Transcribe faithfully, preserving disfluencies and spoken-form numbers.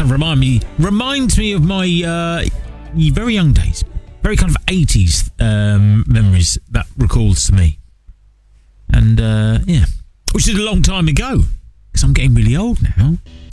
kind of remind me reminds me of my uh, very young days, very kind of eighties um, memories that recalls to me, and uh, yeah, which is a long time ago because I'm getting really old now.